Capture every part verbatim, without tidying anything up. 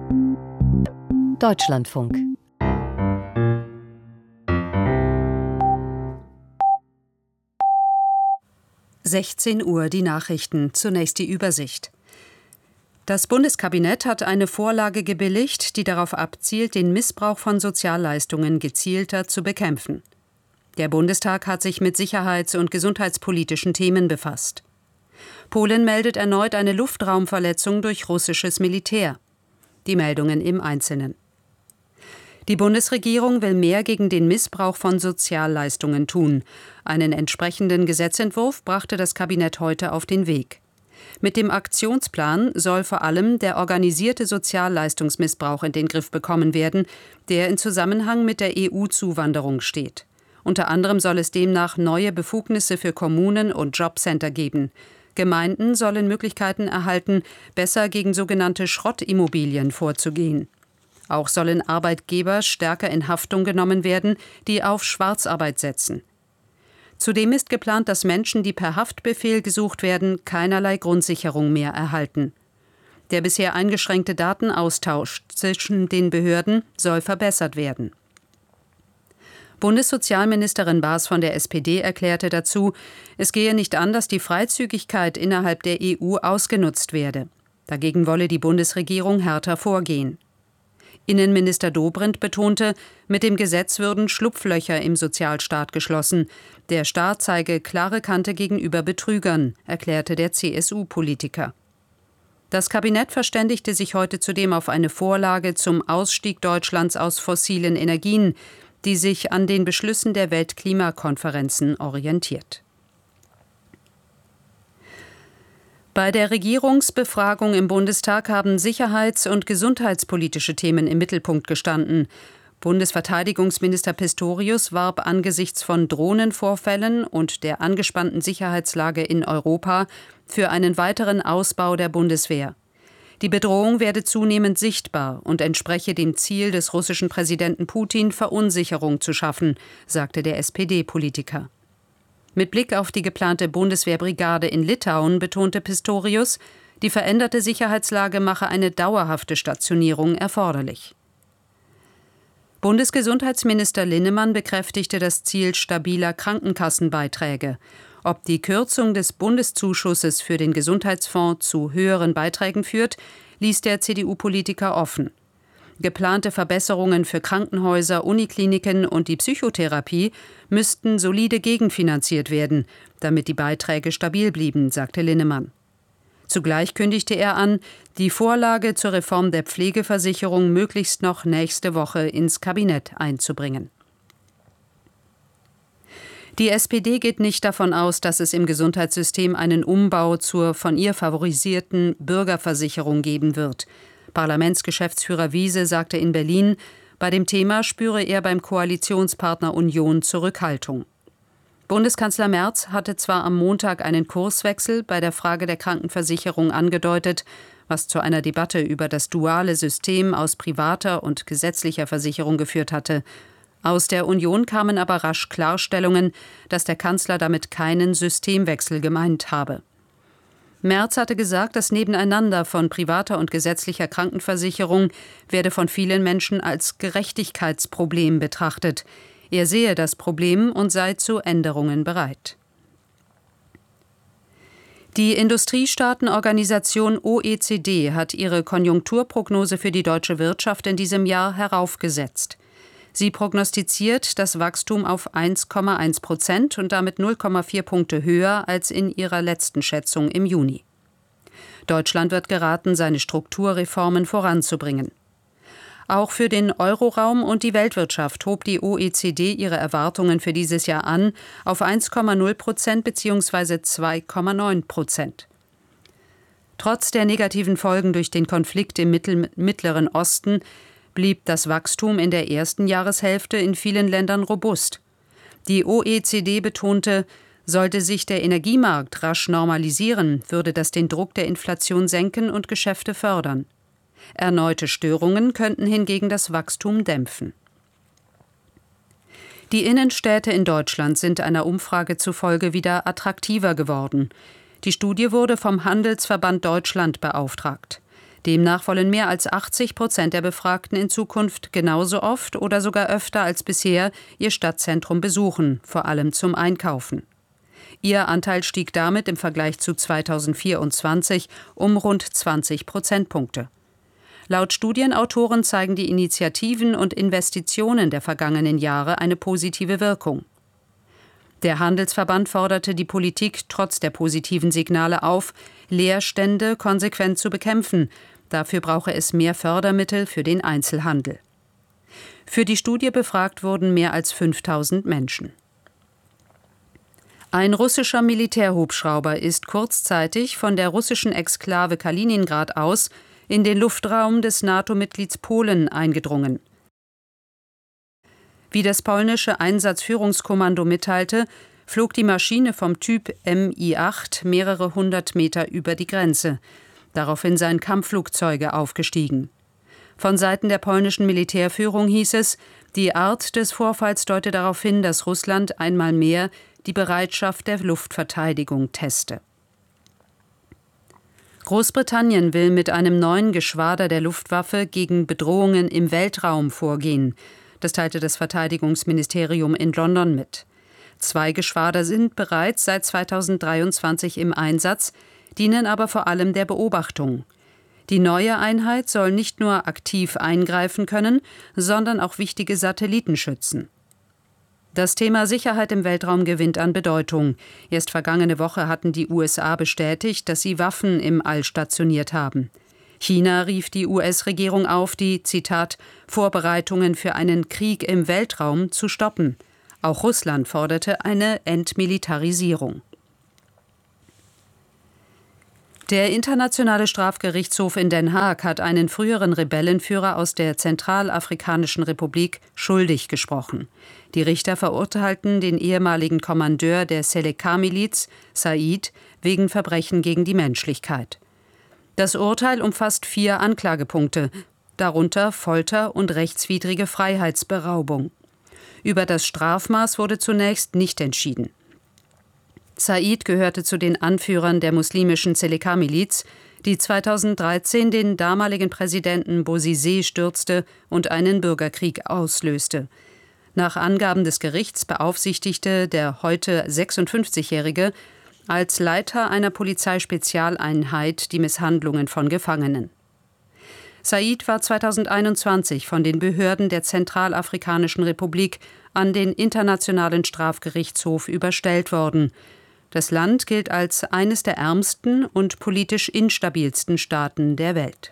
Deutschlandfunk. sechzehn Uhr die Nachrichten. Zunächst die Übersicht. Das Bundeskabinett hat eine Vorlage gebilligt, die darauf abzielt, den Missbrauch von Sozialleistungen gezielter zu bekämpfen. Der Bundestag hat sich mit sicherheits- und gesundheitspolitischen Themen befasst. Polen meldet erneut eine Luftraumverletzung durch russisches Militär. Die Meldungen im Einzelnen. Die Bundesregierung will mehr gegen den Missbrauch von Sozialleistungen tun. Einen entsprechenden Gesetzentwurf brachte das Kabinett heute auf den Weg. Mit dem Aktionsplan soll vor allem der organisierte Sozialleistungsmissbrauch in den Griff bekommen werden, der in Zusammenhang mit der E U-Zuwanderung steht. Unter anderem soll es demnach neue Befugnisse für Kommunen und Jobcenter geben. Gemeinden sollen Möglichkeiten erhalten, besser gegen sogenannte Schrottimmobilien vorzugehen. Auch sollen Arbeitgeber stärker in Haftung genommen werden, die auf Schwarzarbeit setzen. Zudem ist geplant, dass Menschen, die per Haftbefehl gesucht werden, keinerlei Grundsicherung mehr erhalten. Der bisher eingeschränkte Datenaustausch zwischen den Behörden soll verbessert werden. Bundessozialministerin Baas von der S P D erklärte dazu, es gehe nicht an, dass die Freizügigkeit innerhalb der E U ausgenutzt werde. Dagegen wolle die Bundesregierung härter vorgehen. Innenminister Dobrindt betonte, mit dem Gesetz würden Schlupflöcher im Sozialstaat geschlossen. Der Staat zeige klare Kante gegenüber Betrügern, erklärte der C S U-Politiker. Das Kabinett verständigte sich heute zudem auf eine Vorlage zum Ausstieg Deutschlands aus fossilen Energien, die sich an den Beschlüssen der Weltklimakonferenzen orientiert. Bei der Regierungsbefragung im Bundestag haben sicherheits- und gesundheitspolitische Themen im Mittelpunkt gestanden. Bundesverteidigungsminister Pistorius warb angesichts von Drohnenvorfällen und der angespannten Sicherheitslage in Europa für einen weiteren Ausbau der Bundeswehr. Die Bedrohung werde zunehmend sichtbar und entspreche dem Ziel des russischen Präsidenten Putin, Verunsicherung zu schaffen, sagte der S P D-Politiker. Mit Blick auf die geplante Bundeswehrbrigade in Litauen betonte Pistorius, die veränderte Sicherheitslage mache eine dauerhafte Stationierung erforderlich. Bundesgesundheitsminister Linnemann bekräftigte das Ziel stabiler Krankenkassenbeiträge. Ob die Kürzung des Bundeszuschusses für den Gesundheitsfonds zu höheren Beiträgen führt, ließ der C D U-Politiker offen. Geplante Verbesserungen für Krankenhäuser, Unikliniken und die Psychotherapie müssten solide gegenfinanziert werden, damit die Beiträge stabil blieben, sagte Linnemann. Zugleich kündigte er an, die Vorlage zur Reform der Pflegeversicherung möglichst noch nächste Woche ins Kabinett einzubringen. Die S P D geht nicht davon aus, dass es im Gesundheitssystem einen Umbau zur von ihr favorisierten Bürgerversicherung geben wird. Parlamentsgeschäftsführer Wiese sagte in Berlin, bei dem Thema spüre er beim Koalitionspartner Union Zurückhaltung. Bundeskanzler Merz hatte zwar am Montag einen Kurswechsel bei der Frage der Krankenversicherung angedeutet, was zu einer Debatte über das duale System aus privater und gesetzlicher Versicherung geführt hatte. Aus der Union kamen aber rasch Klarstellungen, dass der Kanzler damit keinen Systemwechsel gemeint habe. Merz hatte gesagt, das Nebeneinander von privater und gesetzlicher Krankenversicherung werde von vielen Menschen als Gerechtigkeitsproblem betrachtet. Er sehe das Problem und sei zu Änderungen bereit. Die Industriestaatenorganisation O E C D hat ihre Konjunkturprognose für die deutsche Wirtschaft in diesem Jahr heraufgesetzt. Sie prognostiziert das Wachstum auf eins Komma eins Prozent und damit null Komma vier Punkte höher als in ihrer letzten Schätzung im Juni. Deutschland wird geraten, seine Strukturreformen voranzubringen. Auch für den Euroraum und die Weltwirtschaft hob die O E C D ihre Erwartungen für dieses Jahr an auf eins Komma null Prozent bzw. zwei Komma neun Prozent. Trotz der negativen Folgen durch den Konflikt im Mittel- Mittleren Osten blieb das Wachstum in der ersten Jahreshälfte in vielen Ländern robust. Die O E C D betonte, sollte sich der Energiemarkt rasch normalisieren, würde das den Druck der Inflation senken und Geschäfte fördern. Erneute Störungen könnten hingegen das Wachstum dämpfen. Die Innenstädte in Deutschland sind einer Umfrage zufolge wieder attraktiver geworden. Die Studie wurde vom Handelsverband Deutschland beauftragt. Demnach wollen mehr als achtzig Prozent der Befragten in Zukunft genauso oft oder sogar öfter als bisher ihr Stadtzentrum besuchen, vor allem zum Einkaufen. Ihr Anteil stieg damit im Vergleich zu zweitausendvierundzwanzig um rund zwanzig Prozentpunkte. Laut Studienautoren zeigen die Initiativen und Investitionen der vergangenen Jahre eine positive Wirkung. Der Handelsverband forderte die Politik trotz der positiven Signale auf, Leerstände konsequent zu bekämpfen. Dafür brauche es mehr Fördermittel für den Einzelhandel. Für die Studie befragt wurden mehr als fünftausend Menschen. Ein russischer Militärhubschrauber ist kurzzeitig von der russischen Exklave Kaliningrad aus in den Luftraum des NATO-Mitglieds Polen eingedrungen. Wie das polnische Einsatzführungskommando mitteilte, flog die Maschine vom Typ M I acht mehrere hundert Meter über die Grenze. Daraufhin seien Kampfflugzeuge aufgestiegen. Von Seiten der polnischen Militärführung hieß es, die Art des Vorfalls deute darauf hin, dass Russland einmal mehr die Bereitschaft der Luftverteidigung teste. Großbritannien will mit einem neuen Geschwader der Luftwaffe gegen Bedrohungen im Weltraum vorgehen. Das teilte das Verteidigungsministerium in London mit. Zwei Geschwader sind bereits seit zweitausenddreiundzwanzig im Einsatz, dienen aber vor allem der Beobachtung. Die neue Einheit soll nicht nur aktiv eingreifen können, sondern auch wichtige Satelliten schützen. Das Thema Sicherheit im Weltraum gewinnt an Bedeutung. Erst vergangene Woche hatten die U S A bestätigt, dass sie Waffen im All stationiert haben. China rief die U S-Regierung auf, die, Zitat, Vorbereitungen für einen Krieg im Weltraum zu stoppen. Auch Russland forderte eine Entmilitarisierung. Der Internationale Strafgerichtshof in Den Haag hat einen früheren Rebellenführer aus der Zentralafrikanischen Republik schuldig gesprochen. Die Richter verurteilten den ehemaligen Kommandeur der Seleka-Miliz, Said, wegen Verbrechen gegen die Menschlichkeit. Das Urteil umfasst vier Anklagepunkte, darunter Folter und rechtswidrige Freiheitsberaubung. Über das Strafmaß wurde zunächst nicht entschieden. Said gehörte zu den Anführern der muslimischen Seleka-Miliz, die zweitausenddreizehn den damaligen Präsidenten Bozizé stürzte und einen Bürgerkrieg auslöste. Nach Angaben des Gerichts beaufsichtigte der heute sechsundfünfzigjährige als Leiter einer Polizeispezialeinheit die Misshandlungen von Gefangenen. Said war zweitausendeinundzwanzig von den Behörden der Zentralafrikanischen Republik an den Internationalen Strafgerichtshof überstellt worden. Das Land gilt als eines der ärmsten und politisch instabilsten Staaten der Welt.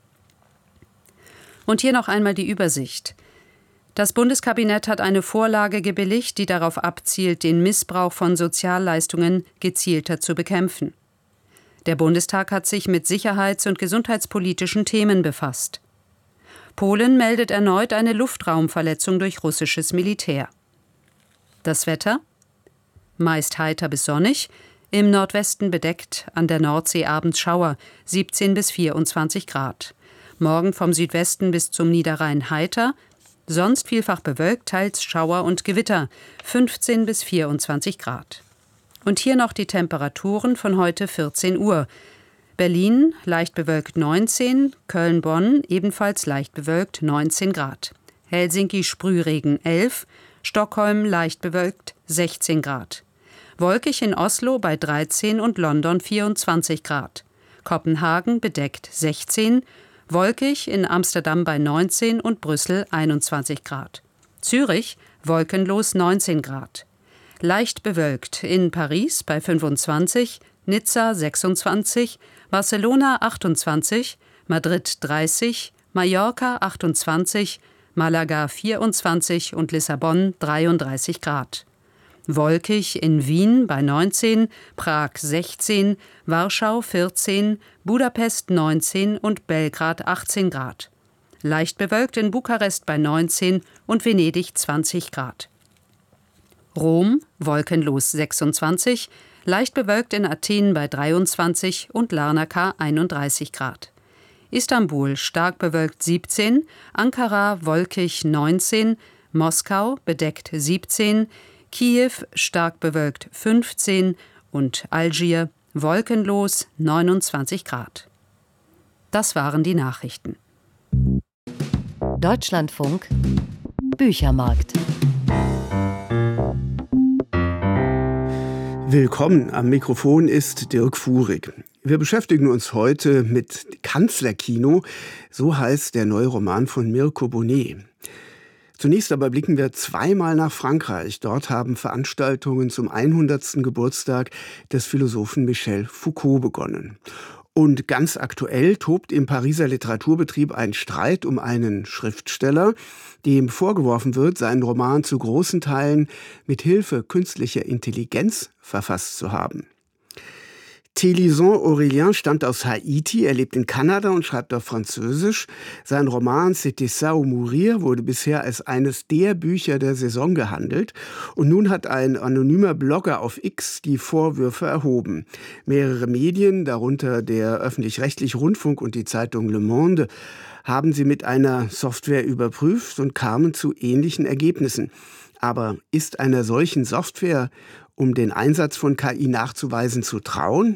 Und hier noch einmal die Übersicht. Das Bundeskabinett hat eine Vorlage gebilligt, die darauf abzielt, den Missbrauch von Sozialleistungen gezielter zu bekämpfen. Der Bundestag hat sich mit sicherheits- und gesundheitspolitischen Themen befasst. Polen meldet erneut eine Luftraumverletzung durch russisches Militär. Das Wetter? Meist heiter bis sonnig, im Nordwesten bedeckt, an der Nordsee abends Schauer, siebzehn bis vierundzwanzig Grad. Morgen vom Südwesten bis zum Niederrhein heiter, sonst vielfach bewölkt, teils Schauer und Gewitter, fünfzehn bis vierundzwanzig Grad. Und hier noch die Temperaturen von heute vierzehn Uhr. Berlin leicht bewölkt neunzehn, Köln-Bonn ebenfalls leicht bewölkt neunzehn Grad. Helsinki Sprühregen elf, Stockholm leicht bewölkt sechzehn Grad. Wolkig in Oslo bei dreizehn und London vierundzwanzig Grad. Kopenhagen bedeckt sechzehn, wolkig in Amsterdam bei neunzehn und Brüssel einundzwanzig Grad. Zürich wolkenlos neunzehn Grad. Leicht bewölkt in Paris bei fünfundzwanzig, Nizza sechsundzwanzig, Barcelona achtundzwanzig, Madrid dreißig, Mallorca achtundzwanzig, Malaga vierundzwanzig und Lissabon dreiunddreißig Grad. Wolkig in Wien bei neunzehn, Prag sechzehn, Warschau vierzehn, Budapest neunzehn und Belgrad achtzehn Grad. Leicht bewölkt in Bukarest bei neunzehn und Venedig zwanzig Grad. Rom wolkenlos sechsundzwanzig, leicht bewölkt in Athen bei dreiundzwanzig und Larnaca einunddreißig Grad. Istanbul stark bewölkt siebzehn, Ankara wolkig neunzehn, Moskau bedeckt siebzehn, Kiew stark bewölkt fünfzehn und Algier wolkenlos neunundzwanzig Grad. Das waren die Nachrichten. Deutschlandfunk Büchermarkt. Willkommen, am Mikrofon ist Dirk Fuhrig. Wir beschäftigen uns heute mit Kanzlerkino, so heißt der neue Roman von Mirko Bonet. Zunächst aber blicken wir zweimal nach Frankreich. Dort haben Veranstaltungen zum hundertsten Geburtstag des Philosophen Michel Foucault begonnen. Und ganz aktuell tobt im Pariser Literaturbetrieb ein Streit um einen Schriftsteller, dem vorgeworfen wird, seinen Roman zu großen Teilen mit Hilfe künstlicher Intelligenz verfasst zu haben. Télison Aurélien stammt aus Haiti, er lebt in Kanada und schreibt auf Französisch. Sein Roman C'était ça ou mourir wurde bisher als eines der Bücher der Saison gehandelt. Und nun hat ein anonymer Blogger auf X die Vorwürfe erhoben. Mehrere Medien, darunter der öffentlich-rechtliche Rundfunk und die Zeitung Le Monde, haben sie mit einer Software überprüft und kamen zu ähnlichen Ergebnissen. Aber ist einer solchen Software, um den Einsatz von K I nachzuweisen, zu trauen?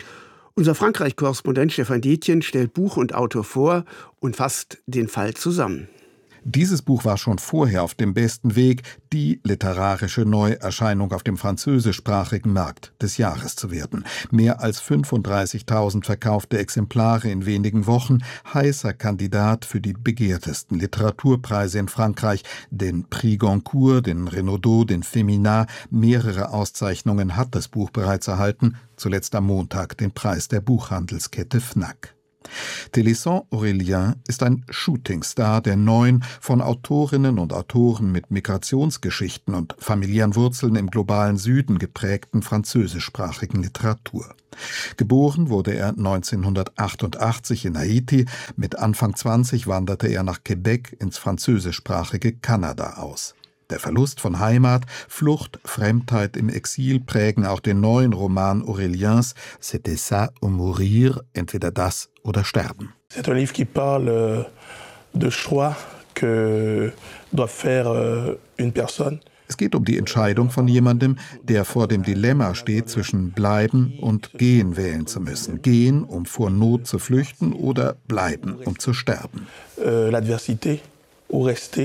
Unser Frankreich-Korrespondent Stefan Detjen stellt Buch und Autor vor und fasst den Fall zusammen. Dieses Buch war schon vorher auf dem besten Weg, die literarische Neuerscheinung auf dem französischsprachigen Markt des Jahres zu werden. Mehr als fünfunddreißigtausend verkaufte Exemplare in wenigen Wochen, heißer Kandidat für die begehrtesten Literaturpreise in Frankreich, den Prix Goncourt, den Renaudot, den Fémina. Mehrere Auszeichnungen hat das Buch bereits erhalten, zuletzt am Montag den Preis der Buchhandelskette Fnac. Télison Aurélien ist ein Shootingstar der neuen, von Autorinnen und Autoren mit Migrationsgeschichten und familiären Wurzeln im globalen Süden geprägten französischsprachigen Literatur. Geboren wurde er neunzehnhundertachtundachtzig in Haiti, mit Anfang zwanzig wanderte er nach Quebec ins französischsprachige Kanada aus. Der Verlust von Heimat, Flucht, Fremdheit im Exil prägen auch den neuen Roman Auréliens C'était ça ou mourir, entweder das oder sterben. C'est un livre qui parle de choix que doit faire une personne. Es geht um die Entscheidung von jemandem, der vor dem Dilemma steht, zwischen bleiben und gehen wählen zu müssen. Gehen, um vor Not zu flüchten, oder bleiben, um zu sterben. Euh, l'adversité ou rester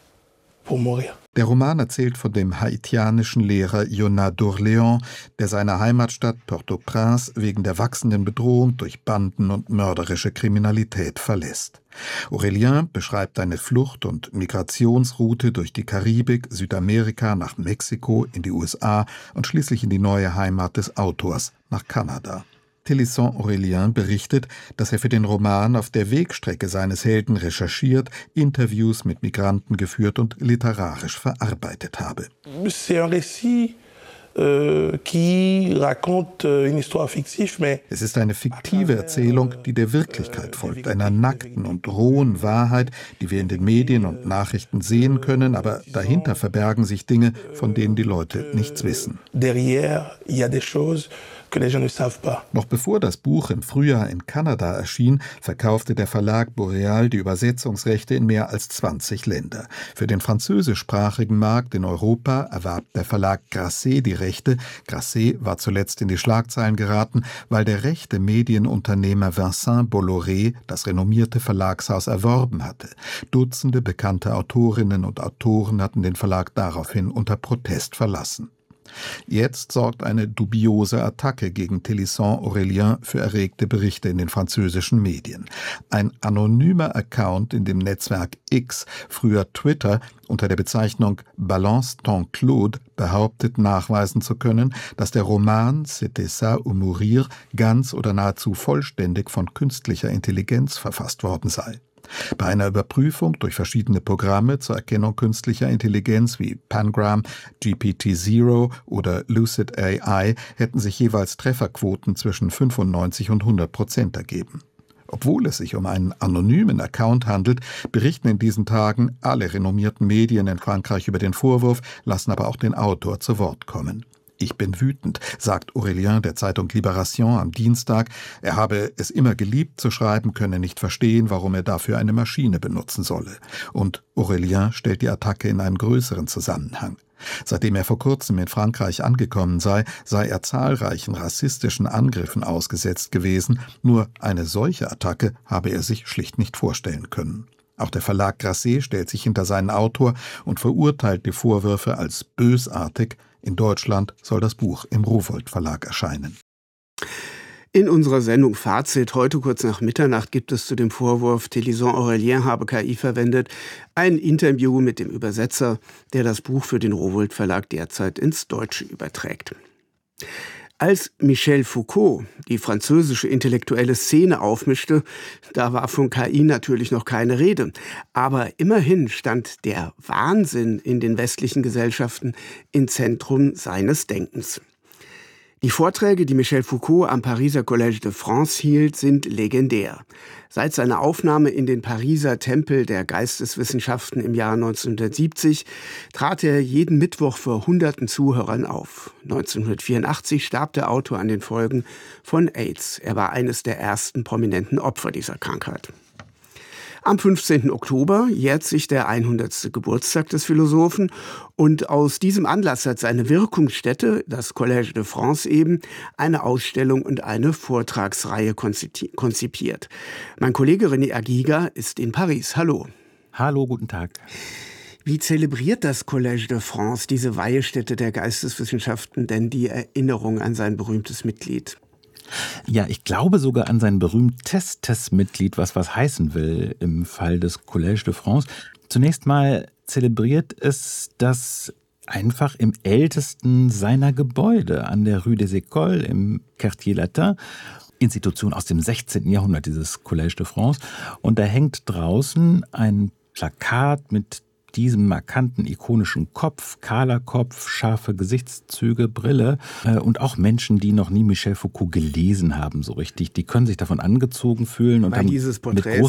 pour mourir. Der Roman erzählt von dem haitianischen Lehrer Jonas d'Orléans, der seine Heimatstadt Port-au-Prince wegen der wachsenden Bedrohung durch Banden und mörderische Kriminalität verlässt. Aurélien beschreibt eine Flucht- und Migrationsroute durch die Karibik, Südamerika, nach Mexiko, in die U S A und schließlich in die neue Heimat des Autors, nach Kanada. Télison Aurélien berichtet, dass er für den Roman auf der Wegstrecke seines Helden recherchiert, Interviews mit Migranten geführt und literarisch verarbeitet habe. C'est un récit qui raconte une histoire fictive, mais es ist eine fiktive Erzählung, die der Wirklichkeit folgt, einer nackten und rohen Wahrheit, die wir in den Medien und Nachrichten sehen können, aber dahinter verbergen sich Dinge, von denen die Leute nichts wissen. Derrière, il y a des choses que les gens ne savent pas. Noch bevor das Buch im Frühjahr in Kanada erschien, verkaufte der Verlag Boreal die Übersetzungsrechte in mehr als zwanzig Länder. Für den französischsprachigen Markt in Europa erwarb der Verlag Grasset die Rechte. Grasset war zuletzt in die Schlagzeilen geraten, weil der rechte Medienunternehmer Vincent Bolloré das renommierte Verlagshaus erworben hatte. Dutzende bekannte Autorinnen und Autoren hatten den Verlag daraufhin unter Protest verlassen. Jetzt sorgt eine dubiose Attacke gegen Télison Aurélien für erregte Berichte in den französischen Medien. Ein anonymer Account in dem Netzwerk X, früher Twitter, unter der Bezeichnung Balance ton Claude behauptet, nachweisen zu können, dass der Roman C'était ça ou mourir ganz oder nahezu vollständig von künstlicher Intelligenz verfasst worden sei. Bei einer Überprüfung durch verschiedene Programme zur Erkennung künstlicher Intelligenz wie Pangram, G P T Zero oder Lucid A I hätten sich jeweils Trefferquoten zwischen fünfundneunzig und hundert Prozent ergeben. Obwohl es sich um einen anonymen Account handelt, berichten in diesen Tagen alle renommierten Medien in Frankreich über den Vorwurf, lassen aber auch den Autor zu Wort kommen. Ich bin wütend, sagt Aurélien der Zeitung Libération am Dienstag. Er habe es immer geliebt zu schreiben, könne nicht verstehen, warum er dafür eine Maschine benutzen solle. Und Aurélien stellt die Attacke in einen größeren Zusammenhang. Seitdem er vor kurzem in Frankreich angekommen sei, sei er zahlreichen rassistischen Angriffen ausgesetzt gewesen. Nur eine solche Attacke habe er sich schlicht nicht vorstellen können. Auch der Verlag Grasset stellt sich hinter seinen Autor und verurteilt die Vorwürfe als bösartig. In Deutschland soll das Buch im Rowohlt Verlag erscheinen. In unserer Sendung Fazit heute kurz nach Mitternacht gibt es zu dem Vorwurf, Téléson Aurélien habe K I verwendet, ein Interview mit dem Übersetzer, der das Buch für den Rowohlt Verlag derzeit ins Deutsche überträgt. Als Michel Foucault die französische intellektuelle Szene aufmischte, da war von K I natürlich noch keine Rede. Aber immerhin stand der Wahnsinn in den westlichen Gesellschaften im Zentrum seines Denkens. Die Vorträge, die Michel Foucault am Pariser Collège de France hielt, sind legendär. Seit seiner Aufnahme in den Pariser Tempel der Geisteswissenschaften im Jahr neunzehnhundertsiebzig trat er jeden Mittwoch vor hunderten Zuhörern auf. neunzehnhundertvierundachtzig starb der Autor an den Folgen von AIDS. Er war eines der ersten prominenten Opfer dieser Krankheit. Am fünfzehnten Oktober jährt sich der hundertste Geburtstag des Philosophen und aus diesem Anlass hat seine Wirkungsstätte, das Collège de France eben, eine Ausstellung und eine Vortragsreihe konzipiert. Mein Kollege René Agiga ist in Paris. Hallo. Hallo, guten Tag. Wie zelebriert das Collège de France, diese Weihestätte der Geisteswissenschaften, denn die Erinnerung an sein berühmtes Mitglied? Ja, ich glaube sogar an sein berühmtestes Mitglied, was was heißen will im Fall des Collège de France. Zunächst mal zelebriert es das einfach im ältesten seiner Gebäude an der Rue des Écoles im Quartier Latin. Institution aus dem sechzehnten Jahrhundert, dieses Collège de France. Und da hängt draußen ein Plakat mit diesem markanten, ikonischen Kopf, kahler Kopf, scharfe Gesichtszüge, Brille äh, und auch Menschen, die noch nie Michel Foucault gelesen haben, so richtig, die können sich davon angezogen fühlen und Weil dann dieses Porträt mit